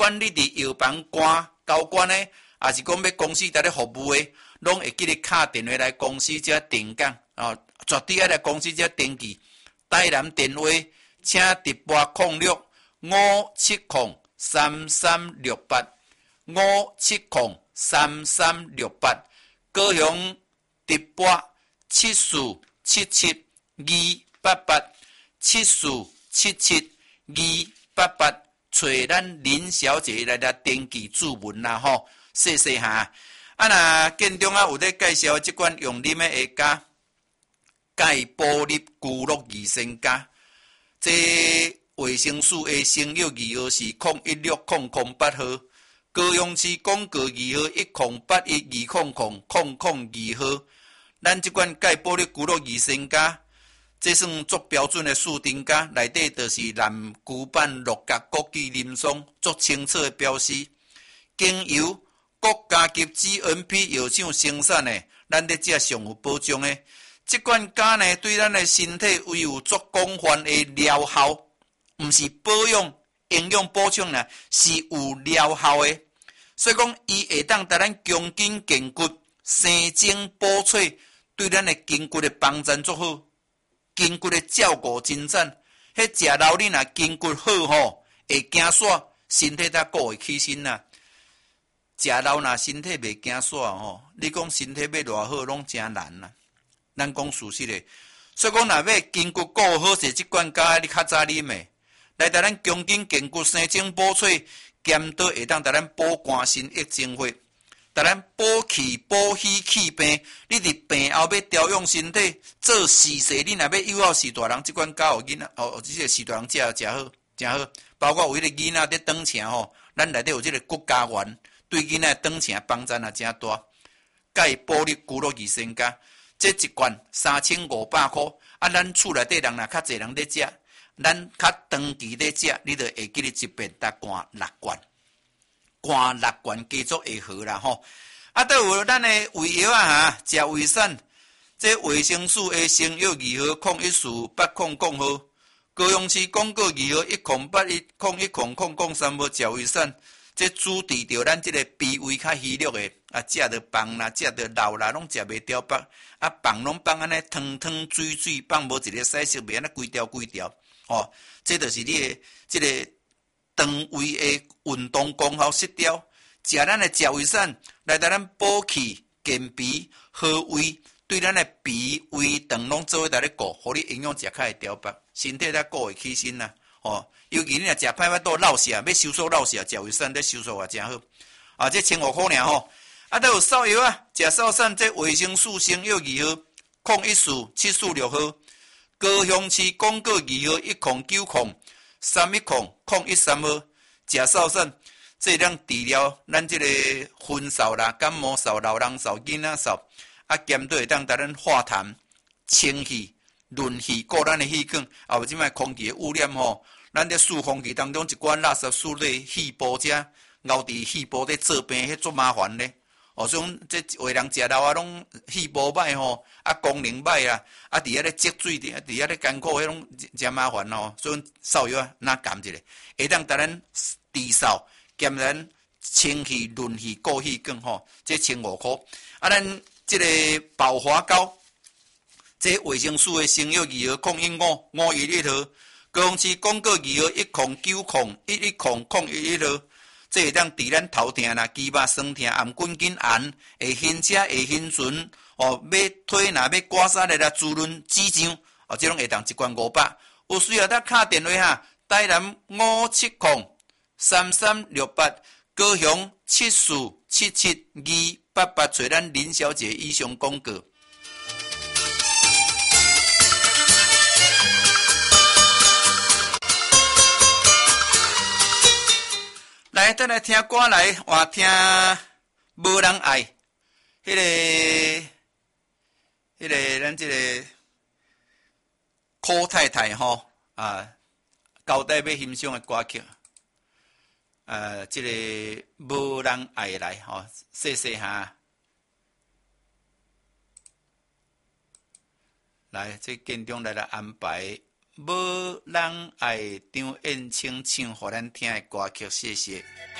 管你伫药房官高官的，也是讲要公司在咧服务的，拢会记得敲电话来公司遮定岗哦，绝对要来公司遮登记。台南电话，请直拨0657033368，57033368，高雄直拨74772887477288，找咱林小姐来登记注文啦吼，谢谢哈。若建中有咧介绍即款用啉的下家。钙玻璃骨碌二仙加，这卫生署的生药二号是016008号，高雄市广告2号10812000002号。咱即款钙玻璃骨碌二仙加，这算足标准的树丁加，内底就是蓝骨板六角枸杞林松，足清楚的标示。经由国家级 GMP 药厂生产的，咱咧遮上有保障的。即款钾呢，对咱的身体有足广泛的疗效，毋是保养、营养补充呢，是有疗效的。所以讲，伊会当带咱强筋健骨、生精补髓，对咱的筋骨的帮助足好。筋骨的照顾真赞，迄食老你若筋骨好吼，会惊煞，身体才顾会起身呐。食老若身体袂惊煞吼，你讲身体要偌好，拢真难呐。咱讲事实的，所以讲若要筋骨顾好势，即款钾你较早啉的，来带咱强筋健骨、生精补髓，兼倒会当带咱补肝肾、益精血，带咱补气、补虚、气病。你伫病后要调养身体，做事势，你若要幼后是大人，即款钾互囡仔即个是大人食好，诚好。包括有迄个囡仔伫长程吼，咱内底有即个骨家元，对囡仔长程帮助也诚大。钙玻璃骨碌二仙加。这一罐3500块，咱厝内底人若较侪人咧食，咱较长期咧食，你就会记得一遍搭灌6罐，灌6罐加足会好啦吼。倒有咱的胃药哈，食胃散，这卫生署的生药2号014800号，高雄市广告2号10810100003号食胃散。这主治着咱这个脾胃较虚弱的，食着饭啦，食着肉啦，拢食袂调饱，饭拢放安尼汤汤水水，放无一个细色，袂安尼规条规条，哦，这就是你的这个肠胃的运动功效失调。食咱的食胃散，来带咱补气、健脾、好胃，对咱的脾胃肠拢做伙在咧顾，互你营养食较会调饱，身体才顾会起身呐。哦，尤其你若食歹腹肚落泻，要收缩落泻，食胃散咧收缩也真好。这1500块尔吼。倒有扫药啊，食扫散，这卫生署生药2号014746号，高雄市广告2号10903100113号，食扫散，这当治疗咱这个昏扫啦、感冒扫、老人扫、囡仔扫，兼对会当带咱化痰、清气。润气，顾咱的气管，也有即摆空气的污染吼，咱咧输空气当中一寡垃圾输咧气部遮，熬伫气部咧做病，迄足麻烦咧。所以这有人食老拢气部歹吼，功能歹啊，伫遐咧积水，伫遐咧艰苦，迄种真麻烦吼。所以扫药哪减一下，会当带咱治扫，兼咱清气润气顾气管吼，这1500块。咱这个宝华膏。这卫生署的生药2号015511号，高雄市广告2号10901100111号，这会当治咱头痛啦、肌肉酸痛、暗滚筋寒、下晕车、下晕船，要腿若要刮痧来滋润指肠，这拢会当1罐500。有需要咱敲电话哈，台南5703368，高雄74772888，找咱林小姐以上广告。来，等来听歌来，我听无人爱，迄个，咱这个柯太太吼交代要欣赏的歌曲，这个无人爱来吼，谢谢哈。来，这建中来安排无人爱张燕青唱予咱听的歌曲，谢谢。